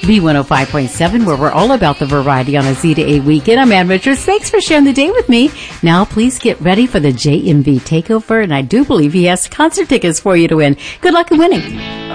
B105.7, where we're all about the variety on a Z to A weekend. I'm Ann Richards. Thanks for sharing the day with me. Now, please get ready for the JMV takeover, and I do believe he has concert tickets for you to win. Good luck in winning.